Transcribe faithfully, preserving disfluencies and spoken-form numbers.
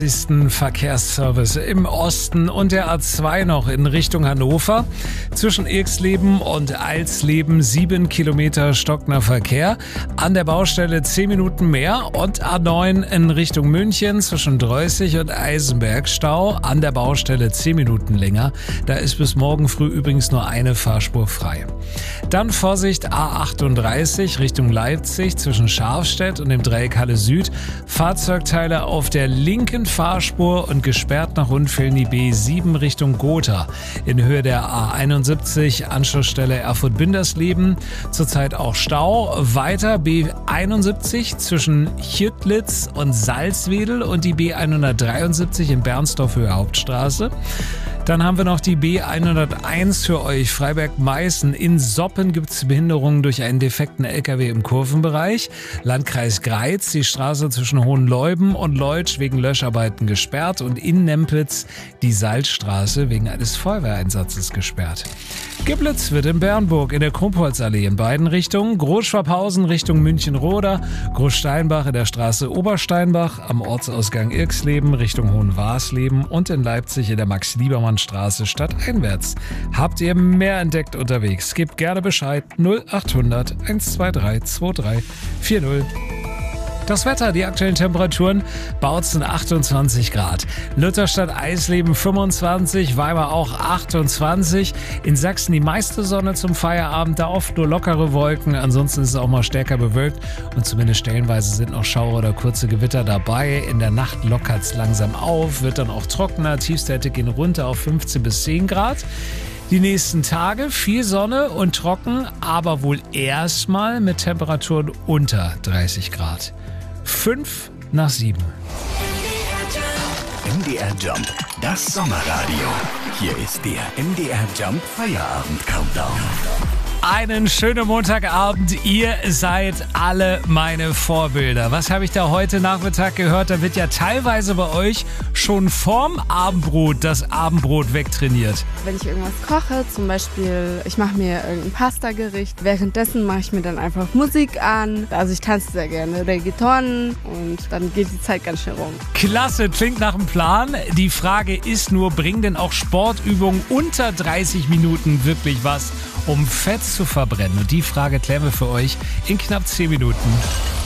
Verkehrsservice im Osten und der A zwei noch in Richtung Hannover. Zwischen Irxleben und Alsleben sieben Kilometer stockender Verkehr. An der Baustelle zehn Minuten mehr und A neun in Richtung München zwischen Dreußig und Eisenberg Stau. An der Baustelle zehn Minuten länger. Da ist bis morgen früh übrigens nur eine Fahrspur frei. Dann Vorsicht A achtunddreißig Richtung Leipzig zwischen Scharfstedt und dem Dreieck Halle Süd. Fahrzeugteile auf der linken Fahrspur und gesperrt nach Unfällen die B sieben Richtung Gotha. In Höhe der A einundsiebzig, Anschlussstelle Erfurt-Bindersleben. Zurzeit auch Stau. Weiter B einundsiebzig zwischen Chütlitz und Salzwedel und die B hundertdreiundsiebzig in Bernsdorf Höhe Hauptstraße. Dann haben wir noch die B hunderteins für euch, Freiberg-Meißen. In Soppen gibt es Behinderungen durch einen defekten L K W im Kurvenbereich. Landkreis Greiz, die Straße zwischen Hohenleuben und Leutsch wegen Löscharbeiten gesperrt. Und in Nempitz die Salzstraße wegen eines Feuerwehreinsatzes gesperrt. Giblitz wird in Bernburg in der Krumpholzallee in beiden Richtungen. Großschwabhausen Richtung München-Roda. Großsteinbach in der Straße Obersteinbach. Am Ortsausgang Irxleben Richtung Hohenwarsleben. Und in Leipzig in der Max-Liebermann-Straße stadteinwärts. Habt ihr mehr entdeckt unterwegs? Gebt gerne Bescheid. null achthundert hundertzweiundzwanzig zweiunddreißig vierzig. Das Wetter, die aktuellen Temperaturen, Bautzen achtundzwanzig Grad, Lutherstadt Eisleben fünfundzwanzig, Weimar auch achtundzwanzig, in Sachsen die meiste Sonne zum Feierabend, da oft nur lockere Wolken, ansonsten ist es auch mal stärker bewölkt und zumindest stellenweise sind noch Schauer oder kurze Gewitter dabei. In der Nacht lockert es langsam auf, wird dann auch trockener, Tiefstwerte gehen runter auf fünfzehn bis zehn Grad. Die nächsten Tage viel Sonne und trocken, aber wohl erstmal mit Temperaturen unter dreißig Grad. Fünf nach sieben. M D R Jump, das Sommerradio. Hier ist der M D R Jump Feierabend Countdown. Einen schönen Montagabend. Ihr seid alle meine Vorbilder. Was habe ich da heute Nachmittag gehört? Da wird ja teilweise bei euch schon vorm Abendbrot das Abendbrot wegtrainiert. Wenn ich irgendwas koche, zum Beispiel, ich mache mir irgendein Pastagericht, währenddessen mache ich mir dann einfach Musik an. Also ich tanze sehr gerne Reggaeton und dann geht die Zeit ganz schnell rum. Klasse, klingt nach einem Plan. Die Frage ist nur, bringen denn auch Sportübungen unter dreißig Minuten wirklich was, um Fett zu verbrennen? Und die Frage klären wir für euch in knapp zehn Minuten.